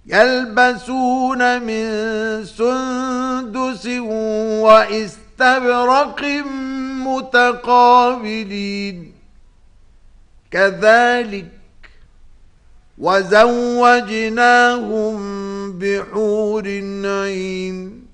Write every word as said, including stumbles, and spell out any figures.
يلبسون من سندس وإستبرق متقابلين كذلك وزوجناهم بحور عين